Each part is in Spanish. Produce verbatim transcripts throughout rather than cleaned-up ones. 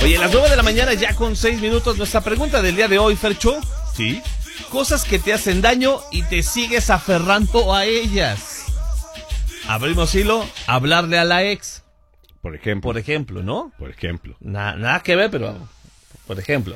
Oye, a las nueve de la mañana ya con seis minutos, nuestra pregunta del día de hoy, Fercho. Sí. Cosas que te hacen daño y te sigues aferrando a ellas. Abrimos hilo, hablarle a la ex. Por ejemplo. Por ejemplo, ¿no? Por ejemplo. Na- nada que ver, pero por ejemplo.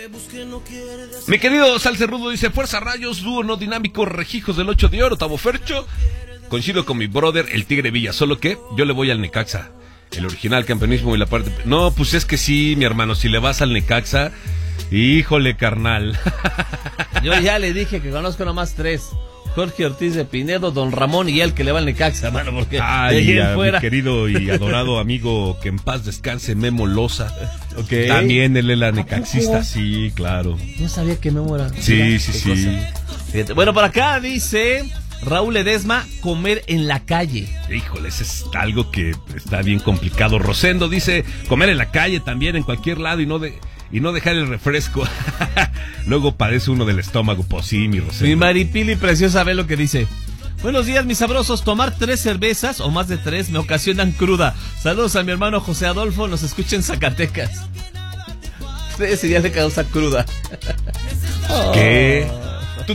Mi querido Salcerrudo dice, Fuerza Rayos, dúo no dinámico, rejijos del ocho de oro, Tavo Fercho. Coincido con mi brother, el Tigre Villa, solo que yo le voy al Necaxa. El original campeonismo y la parte... No, pues es que sí, mi hermano, si le vas al Necaxa, híjole, carnal. Yo ya le dije que conozco nomás tres. Jorge Ortiz de Pinedo, Don Ramón y el que le va al Necaxa, hermano, porque Ay, de a fuera. mi querido y adorado amigo, que en paz descanse, Memo Loza. Okay. También él es la necaxista, sí, claro. No sabía que Memo era. Sí, Mira, sí, qué sí. cosa. Fíjate. Bueno, por acá dice Raúl Ledesma, comer en la calle. Híjole, ese es algo que está bien complicado. Rosendo dice, comer en la calle también, en cualquier lado, y no de y no dejar el refresco. Luego padece uno del estómago. Pues sí, mi Rosendo. Mi Maripili preciosa ve lo que dice. Buenos días, mis sabrosos. Tomar tres cervezas o más de tres me ocasionan cruda. Saludos a mi hermano José Adolfo, nos escucha en Zacatecas. Ese ya le causa cruda. ¿Qué? Tú,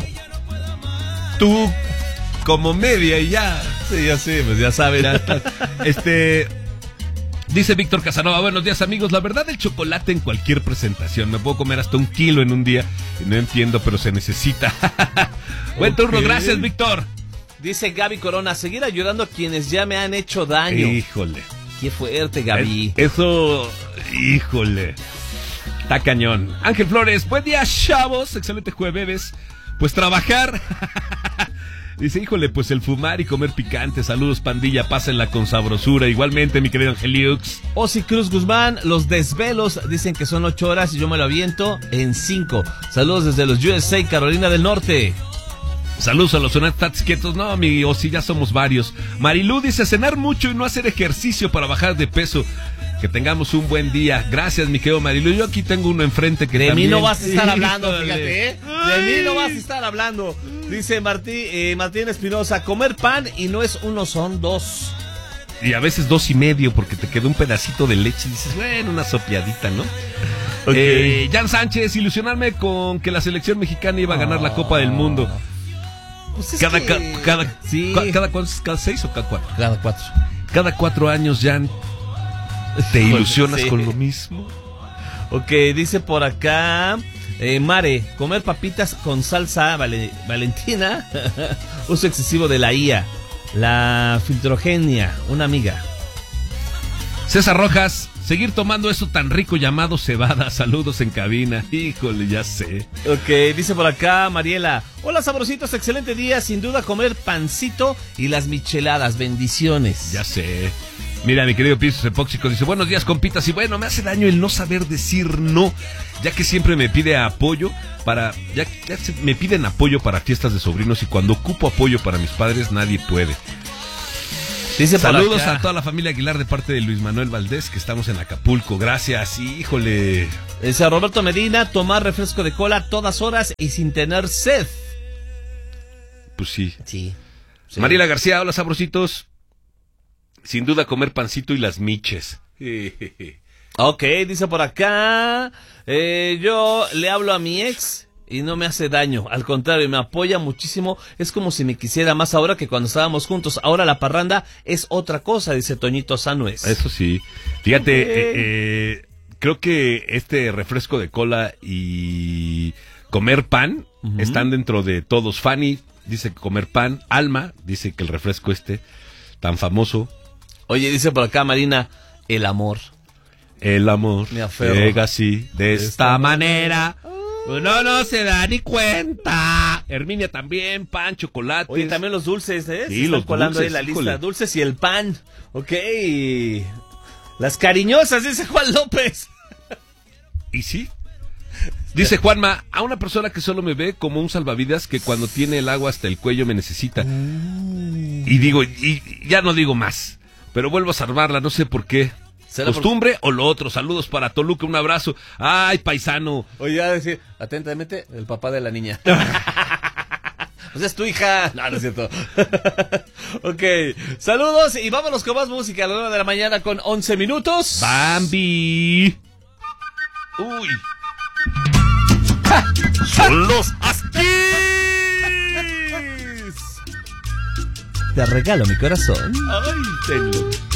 tú como media y ya. Sí, ya sí, pues ya saben. Ya está. Este... Dice Víctor Casanova, buenos días amigos, la verdad el chocolate en cualquier presentación, me puedo comer hasta un kilo en un día, y no entiendo, pero se necesita. Buen Okay. turno, gracias Víctor. Dice Gaby Corona, seguir ayudando a quienes ya me han hecho daño. Híjole. Qué fuerte, Gaby. Es- eso, híjole, está cañón. Ángel Flores, buen día chavos, excelente jueves, pues trabajar. Dice, híjole, pues el fumar y comer picante. Saludos, pandilla, pásenla con sabrosura. Igualmente, mi querido Angeliux. Osi Cruz Guzmán, los desvelos dicen que son ocho horas y yo me lo aviento en cinco. Saludos desde los U S A, Carolina del Norte. Saludos a los sonatas quietos. No, mi Osi, ya somos varios. Marilú dice, cenar mucho y no hacer ejercicio para bajar de peso. Que tengamos un buen día. Gracias, mi querido Marilú. Yo aquí tengo uno enfrente que De también... mí no vas a estar hablando, Híjole. fíjate, ¿eh? De mí no vas a estar hablando. Dice Martí, eh, Martín Espinosa, comer pan y no es uno, son dos. Y a veces dos y medio porque te quedó un pedacito de leche y dices, bueno, una sopiadita, ¿no? Okay. Eh, Jan Sánchez, ilusionarme con que la selección mexicana iba a ganar la Copa del Mundo. Pues es Cada, que... ca- cada, sí. ca- cada, cada, cada seis o cada cuatro. Cada cuatro. Cada cuatro años, Jan, te ilusionas Sí. con lo mismo. Ok, dice por acá... Eh, Mare, comer papitas con salsa vale, Valentina. Uso excesivo de la I A. La filtrogenia, una amiga. César Rojas, seguir tomando eso tan rico llamado cebada. Saludos en cabina. Híjole, ya sé. Ok, dice por acá Mariela. Hola sabrositos, excelente día. Sin duda comer pancito y las micheladas. Bendiciones. Ya sé. Mira, mi querido Pisos Epóxico dice, buenos días, compitas. Y bueno, me hace daño el no saber decir no, ya que siempre me pide apoyo para... Ya, ya se- me piden apoyo para fiestas de sobrinos y cuando ocupo apoyo para mis padres, nadie puede. Dice por Saludos acá. a toda la familia Aguilar de parte de Luis Manuel Valdés, que estamos en Acapulco. Gracias, híjole. Dice Roberto Medina, tomar refresco de cola a todas horas y sin tener sed. Pues sí. Sí. sí. Mariela García, hola sabrositos. Sin duda comer pancito y las miches. Ok, dice por acá, eh, yo le hablo a mi ex y no me hace daño, al contrario, me apoya muchísimo, es como si me quisiera más ahora que cuando estábamos juntos, ahora la parranda es otra cosa, dice Toñito Sanuez. Eso sí. Fíjate, Ok. eh, eh, creo que este refresco de cola y comer pan Ujú. están dentro de todos. Fanny dice que comer pan. Alma dice que el refresco este tan famoso, Oye, dice por acá Marina, el amor. el amor, Me aferro. llega así, de, De esta, esta manera. Uno no se da ni cuenta. Herminia también, pan, chocolate. Oye, también los dulces, ¿eh? Sí, Se están los colando dulces, ahí la híjole. lista. Dulces y el pan. Ok. Las cariñosas, dice Juan López. ¿Y sí? Dice Juanma, a una persona que solo me ve como un salvavidas que cuando tiene el agua hasta el cuello me necesita. Y digo, y ya no digo más, pero vuelvo a salvarla, no sé por qué. ¿Será ¿Costumbre o lo otro? Saludos para Toluca, un abrazo. Ay, paisano. Oye, a decir, atentamente, el papá de la niña. O sea, es tu hija. No, no es cierto. Ok, saludos y vámonos con más música a las nueve de la mañana con once minutos. Bambi. Uy. Son los Huskies. Te regalo mi corazón. Ay, tenlo.